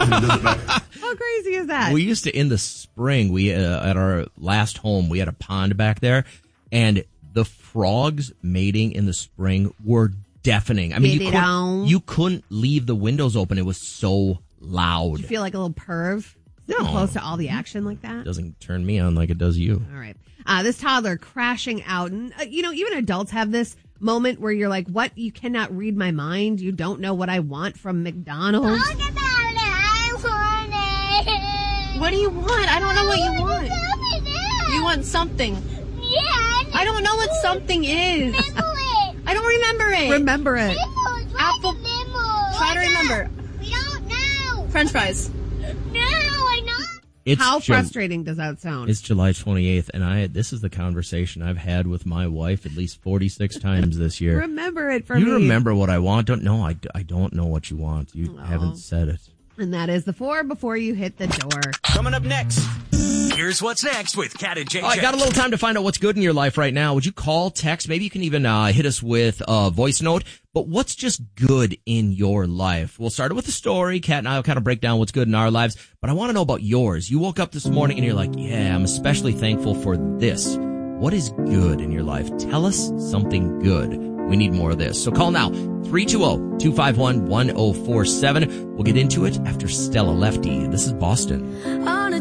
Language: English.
How crazy is that? We used to, in the spring, at our last home, we had a pond back there, and the frogs mating in the spring were deafening. I mean, you couldn't leave the windows open. It was so loud. Did you feel like a little perv? No. Close to all the action like that? It doesn't turn me on like it does you. All right. This toddler crashing out. And, even adults have this moment where you're like, what? You cannot read my mind. You don't know what I want from McDonald's. Talk about it. I want it. What do you want? I don't know what you want. You want something. Yeah. I don't know what something is. Remember it. I don't remember it. Remember it. Apple. Try to remember. We don't know. French fries. No, I know. How frustrating does that sound? It's July 28th, and this is the conversation I've had with my wife at least 46 times this year. Remember it for me. You remember what I want? I don't know what you want. You haven't said it. And that is the 4 before you hit the door. Coming up next, here's what's next with Kat and JJ. I got a little time to find out what's good in your life right now. Would you call, text? Maybe you can even hit us with a voice note. But what's just good in your life? We'll start it with a story. Kat and I will kind of break down what's good in our lives. But I want to know about yours. You woke up this morning and you're like, yeah, I'm especially thankful for this. What is good in your life? Tell us something good. We need more of this. So call now, 320-251-1047. We'll get into it after Stella Lefty. This is Boston.